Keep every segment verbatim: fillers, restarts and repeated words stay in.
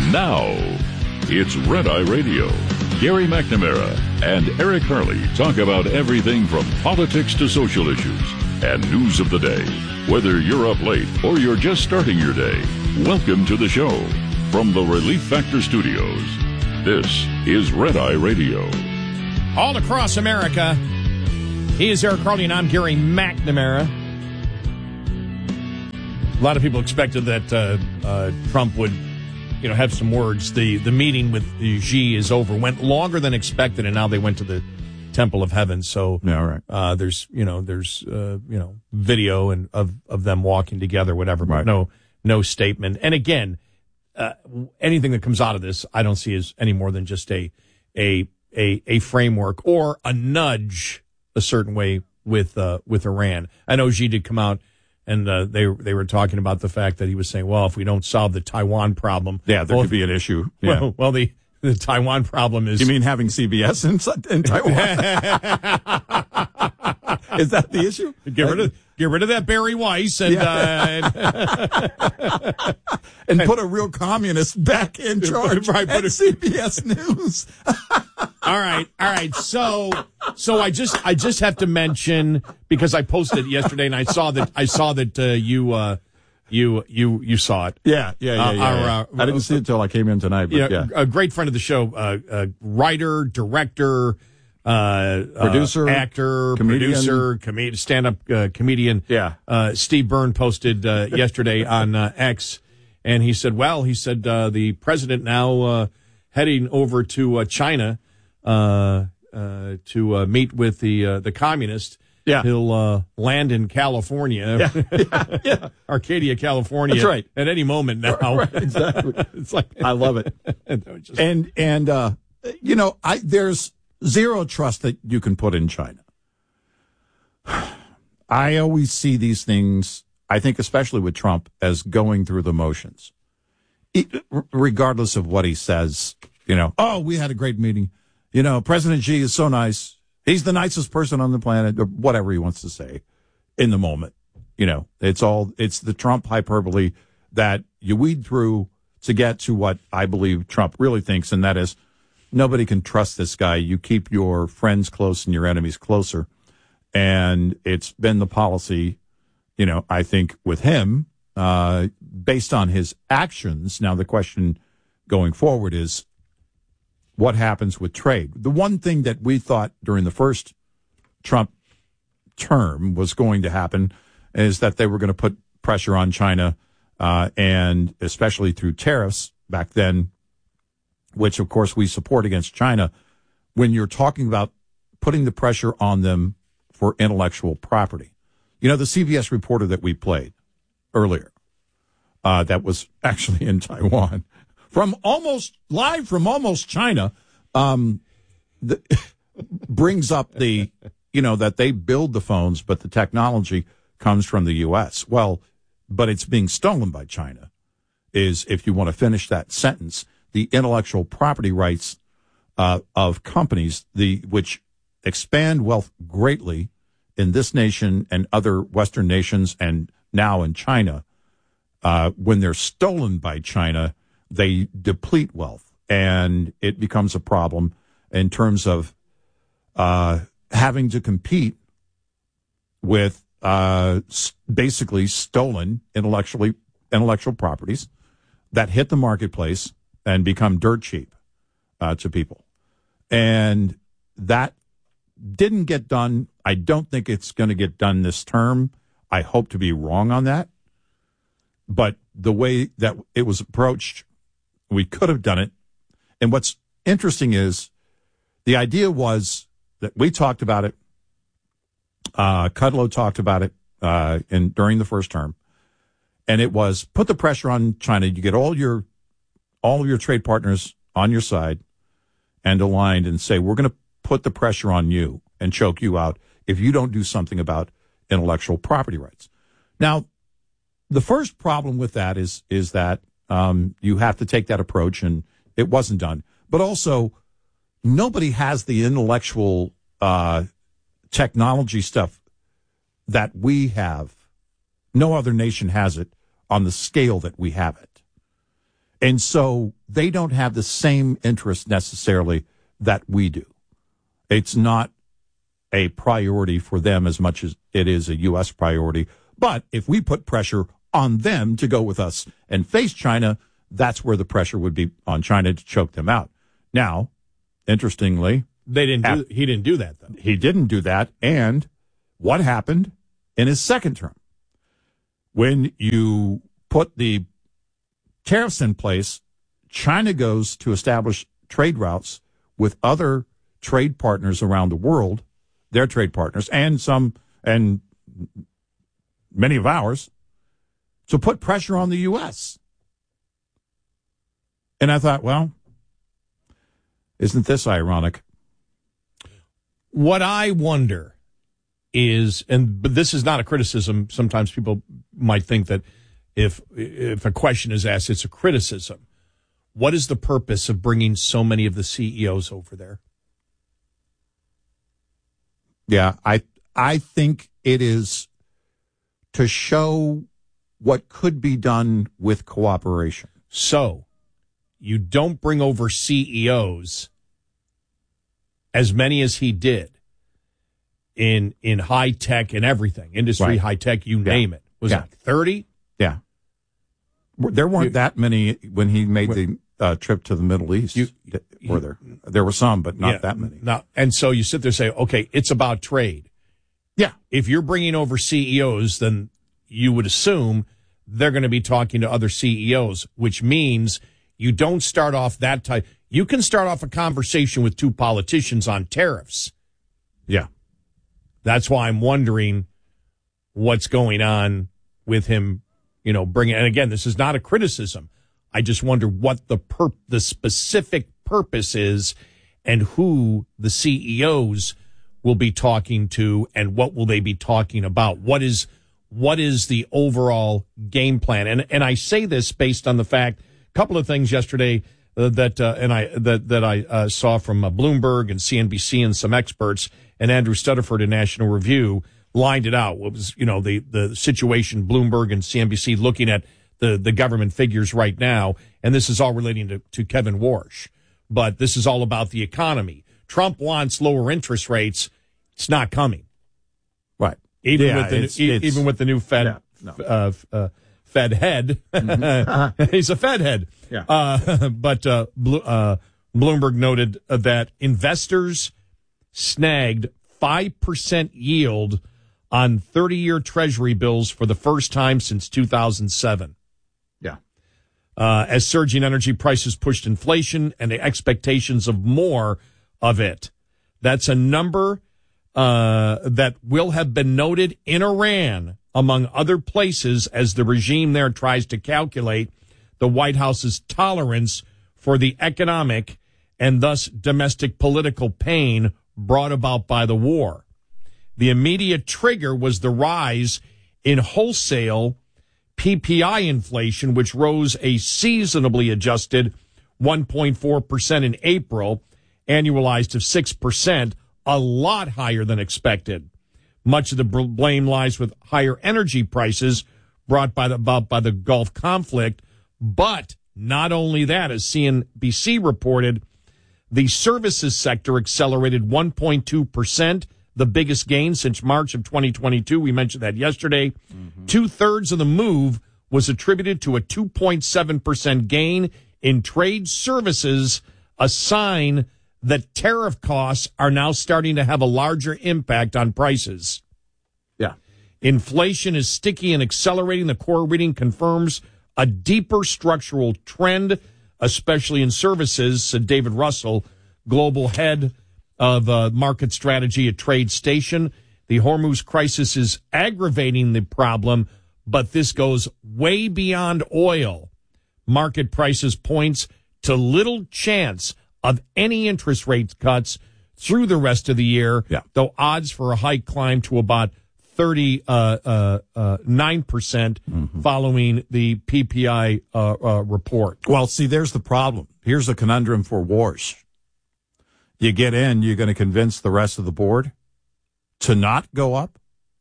Now, it's Red Eye Radio. Gary McNamara and Eric Harley talk about everything from politics to social issues and news of the day. Whether you're up late or you're just starting your day, welcome to the show. From the Relief Factor Studios, this is Red Eye Radio. All across America, he is Eric Harley and I'm Gary McNamara. A lot of people expected that uh, uh, Trump would, you know, have some words. The the meeting with Xi is over. Went longer than expected, and now they went to the Temple of Heaven. So yeah, right. uh, there's you know there's uh, you know video and of of them walking together, whatever. But right. no no statement. And again, uh, anything that comes out of this, I don't see as any more than just a a a a framework or a nudge a certain way with uh, with Iran. I know Xi did come out. And uh, they they were talking about the fact that he was saying, well, if we don't solve the Taiwan problem, yeah, there well, could be an issue. Yeah. Well, well, the the Taiwan problem is. You mean having C B S in, in Taiwan? Is that the issue? Get rid of get rid of that Barry Weiss and yeah. uh, and, and put a real communist back in charge. Right, at put a, C B S News. All right, all right. So, so I just, I just have to mention because I posted it yesterday and I saw that, I saw that uh, you, uh, you, you, you saw it. Yeah, yeah, yeah. Uh, yeah, our, yeah. Uh, I didn't see it until I came in tonight. But yeah, yeah, a great friend of the show, uh, uh, writer, director, uh, producer, uh, actor, comedian. producer, com- stand-up uh, comedian. Yeah. Uh, Steve Byrne posted uh, yesterday on uh, X, and he said, "Well, he said uh, the president now uh, heading over to uh, China." Uh, uh, to uh, meet with the uh, the communists. Yeah. He'll uh, land in California, yeah. Yeah. Yeah. Arcadia, California. That's right. At any moment now. Right, exactly. It's like I love it. just, and and uh, you know, I there's zero trust that you can put in China. I always see these things. I think, especially with Trump, as going through the motions, it, regardless of what he says. You know, oh, we had a great meeting. You know, President Xi is so nice. He's the nicest person on the planet, or whatever he wants to say in the moment. You know, it's all, it's the Trump hyperbole that you weed through to get to what I believe Trump really thinks, and that is nobody can trust this guy. You keep your friends close and your enemies closer. And it's been the policy, you know, I think with him, uh, based on his actions. Now, the question going forward is, what happens with trade? The one thing that we thought during the first Trump term was going to happen is that they were going to put pressure on China, uh, and especially through tariffs back then, which, of course, we support against China. When you're talking about putting the pressure on them for intellectual property. You know, the C B S reporter that we played earlier, uh, that was actually in Taiwan, From almost live from almost China, um, the, brings up the, you know, that they build the phones, but the technology comes from the U S. Well, but it's being stolen by China is, if you want to finish that sentence, the intellectual property rights uh, of companies, the which expand wealth greatly in this nation and other Western nations and now in China, uh, when they're stolen by China, they deplete wealth, and it becomes a problem in terms of uh, having to compete with uh, basically stolen intellectually intellectual properties that hit the marketplace and become dirt cheap uh, to people. And that didn't get done. I don't think it's going to get done this term. I hope to be wrong on that. But the way that it was approached, we could have done it. And what's interesting is the idea was that we talked about it. Uh, Kudlow talked about it uh, in during the first term. And it was put the pressure on China. You get all your all of your trade partners on your side and aligned and say, we're going to put the pressure on you and choke you out if you don't do something about intellectual property rights. Now, the first problem with that is is that um, you have to take that approach, and it wasn't done. But also, nobody has the intellectual uh, technology stuff that we have. No other nation has it on the scale that we have it. And so they don't have the same interest necessarily that we do. It's not a priority for them as much as it is a U S priority. But if we put pressure on them to go with us and face China, that's where the pressure would be on China to choke them out. Now, interestingly, they didn't. Do, he didn't do that, though. He didn't do that. And what happened in his second term? When you put the tariffs in place, China goes to establish trade routes with other trade partners around the world, their trade partners, and some, and many of ours, to put pressure on the U S. And I thought, well, isn't this ironic? What I wonder is, and but this is not a criticism. Sometimes people might think that if if a question is asked, it's a criticism. What is the purpose of bringing so many of the C E Os over there? Yeah, I I think it is to show what could be done with cooperation. So, you don't bring over C E Os, as many as he did, in in high tech and everything, industry, right. high tech, you yeah. name it. Was yeah. it thirty? Yeah. There weren't you, that many when he made the uh, trip to the Middle East. You, were there? There were some, but not yeah, that many. Not, and so you sit there and say, okay, it's about trade. Yeah. If you're bringing over C E Os, then you would assume they're going to be talking to other C E Os, which means you don't start off that type. You can start off a conversation with two politicians on tariffs. Yeah. That's why I'm wondering what's going on with him, you know, bringing, and again, this is not a criticism. I just wonder what the per, the specific purpose is and who the C E Os will be talking to and what will they be talking about. What is, what is the overall game plan? And, and I say this based on the fact, a couple of things yesterday uh, that, uh, and I, that, that I uh, saw from uh, Bloomberg and C N B C and some experts, and Andrew Studiford in National Review lined it out. What was, you know, the, the situation, Bloomberg and C N B C looking at the, the government figures right now. And this is all relating to, to Kevin Warsh. But this is all about the economy. Trump wants lower interest rates. It's not coming. Right. Even yeah, with the, it's, e- it's, even with the new Fed, yeah, no. uh, uh, Fed head. Mm-hmm. He's a Fed head. Yeah. Uh, but, uh, Blo- uh, Bloomberg noted that investors snagged five percent yield on thirty-year Treasury bills for the first time since two thousand seven. Yeah. Uh, as surging energy prices pushed inflation and the expectations of more of it. That's a number uh, that will have been noted in Iran, among other places, as the regime there tries to calculate the White House's tolerance for the economic and thus domestic political pain brought about by the war. The immediate trigger was the rise in wholesale P P I inflation, which rose a seasonably adjusted one point four percent in April, annualized to six percent, a lot higher than expected. Much of the blame lies with higher energy prices brought by the, about by the Gulf conflict. But not only that, as C N B C reported, the services sector accelerated one point two percent, the biggest gain since March of twenty twenty-two. We mentioned that yesterday. Mm-hmm. Two-thirds of the move was attributed to a two point seven percent gain in trade services, a sign that tariff costs are now starting to have a larger impact on prices. Yeah. Inflation is sticky and accelerating. The core reading confirms a deeper structural trend, especially in services, said David Russell, global head of uh, market strategy at Trade Station. The Hormuz crisis is aggravating the problem, but this goes way beyond oil. Market prices points to little chance of any interest rate cuts through the rest of the year, yeah. though odds for a hike climb to about thirty-nine uh, uh, uh, percent mm-hmm. following the P P I uh, uh, report. Well, see, there's the problem. Here's a conundrum for Warsh. You get in, you're going to convince the rest of the board to not go up?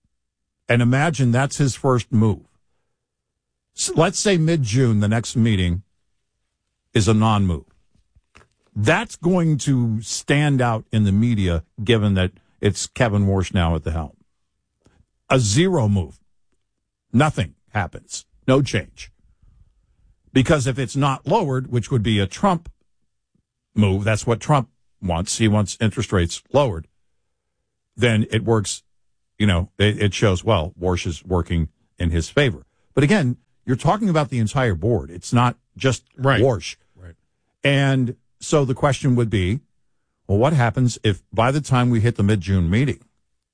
And imagine that's his first move. So let's say mid-June, the next meeting, is a non-move. That's going to stand out in the media, given that it's Kevin Warsh now at the helm. A zero move. Nothing happens. No change. Because if it's not lowered, which would be a Trump move, that's what Trump wants. He wants interest rates lowered. Then it works, you know, it, it shows, well, Warsh is working in his favor. But again, you're talking about the entire board. It's not just right. Warsh. Right. And so the question would be, well, what happens if by the time we hit the mid-June meeting,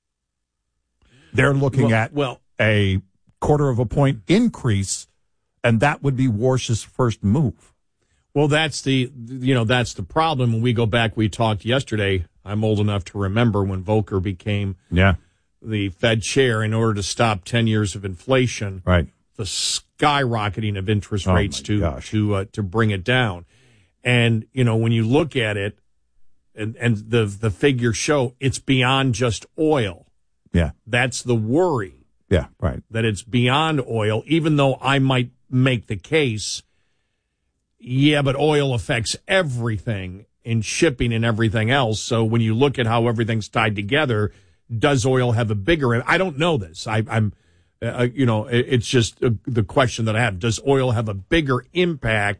they're looking well, at well, a quarter of a point increase, and that would be Warsh's first move. Well, that's the, you know, that's the problem. When we go back, we talked yesterday. I'm old enough to remember when Volcker became yeah. the Fed chair in order to stop ten years of inflation. Right. The skyrocketing of interest Oh, rates to gosh. to uh, to bring it down. And, you know, when you look at it, and, and the the figures show it's beyond just oil. Yeah. That's the worry. Yeah, right. That it's beyond oil, even though I might make the case, yeah, but oil affects everything in shipping and everything else. So when you look at how everything's tied together, does oil have a bigger? I don't know this. I, I'm, uh, you know, it, it's just uh, the question that I have. Does oil have a bigger impact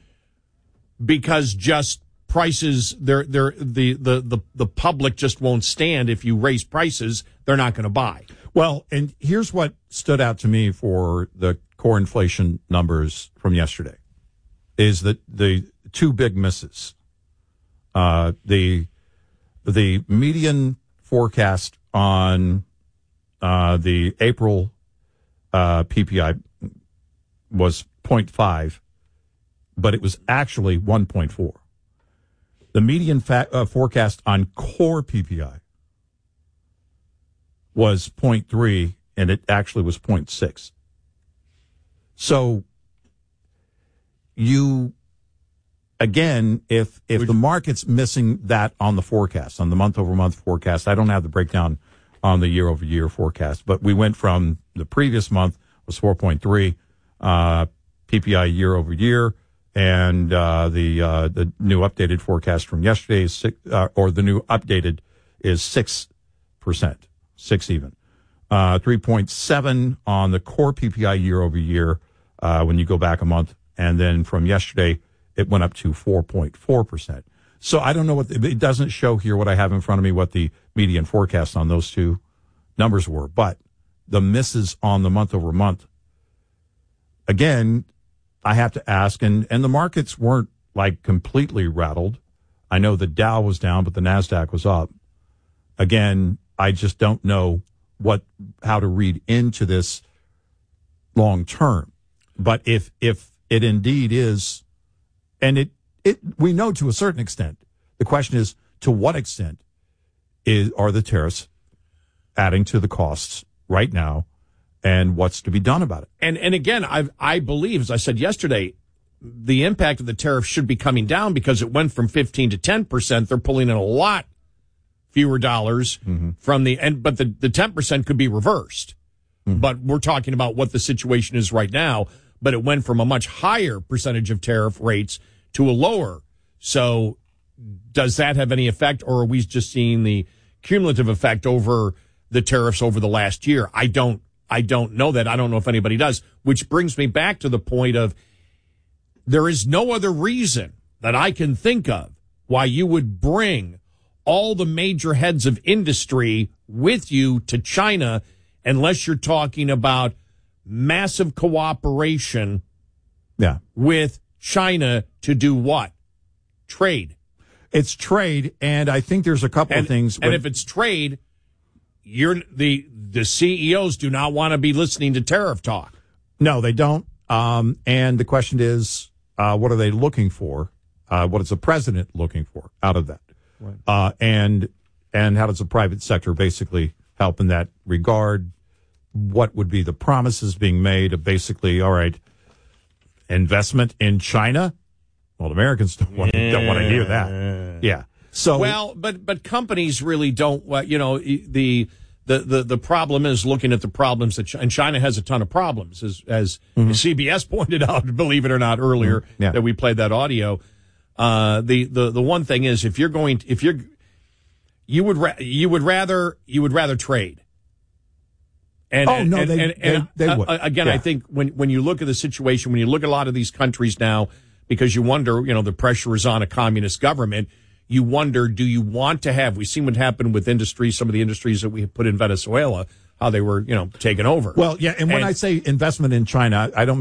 because just prices, they're, they're, the, the, the, the public just won't stand if you raise prices, they're not going to buy. Well, and here's what stood out to me for the core inflation numbers from yesterday is that the two big misses. Uh, the the median forecast on uh, the April uh, P P I was zero point five, but it was actually one point four. The median fa- uh, forecast on core P P I was zero point three, and it actually was zero point six. So you, again, if if the market's missing that on the forecast, on the month-over-month forecast, I don't have the breakdown on the year-over-year forecast, but we went from the previous month was four point three uh, P P I year-over-year, and uh, the uh, the new updated forecast from yesterday is six, uh, or the new updated is six percent. Six even. Uh, three point seven on the core P P I year over year uh, when you go back a month. And then from yesterday, it went up to four point four percent. So I don't know what, the, it doesn't show here what I have in front of me, what the median forecast on those two numbers were. But the misses on the month over month, again, I have to ask, and, and the markets weren't like completely rattled. I know the Dow was down, but the NASDAQ was up. Again, I just don't know what how to read into this long term. But if if it indeed is, and it, it we know to a certain extent, the question is to what extent is are the tariffs adding to the costs right now, and what's to be done about it? And and again, I I believe, as I said yesterday, the impact of the tariff should be coming down because it went from fifteen to ten percent. They're pulling in a lot fewer dollars mm-hmm. from the and but the, the ten percent could be reversed. Mm-hmm. But we're talking about what the situation is right now. But it went from a much higher percentage of tariff rates to a lower. So does that have any effect, or are we just seeing the cumulative effect over the tariffs over the last year? I don't I don't know that. I don't know if anybody does. Which brings me back to the point of there is no other reason that I can think of why you would bring all the major heads of industry with you to China unless you're talking about massive cooperation yeah. with China to do what? Trade. It's trade, and I think there's a couple and, of things. And if it's trade, you're the the C E Os do not want to be listening to tariff talk. No, they don't. Um, and the question is, uh, what are they looking for? Uh, what is the president looking for out of that? Right. Uh, and and how does the private sector basically help in that regard? What would be the promises being made of basically, all right, investment in China? Well, Americans don't want, yeah. don't want to hear that. Yeah. So well, but but companies really don't. You know, the the, the, the problem is looking at the problems that, and China has a ton of problems, as, as mm-hmm. C B S pointed out, believe it or not, earlier mm-hmm. yeah. that we played that audio. Uh, the, the, the one thing is, if you're going, if you're, you would, ra- you would rather, you would rather trade. And, oh, no, and, they, and, and, they, they uh, would. Again, yeah. I think when, when you look at the situation, when you look at a lot of these countries now, because you wonder, you know, the pressure is on a communist government, you wonder, do you want to have, we've seen what happened with industries, some of the industries that we put in Venezuela, how they were, you know, taken over. Well, yeah, and when and, I say investment in China, I don't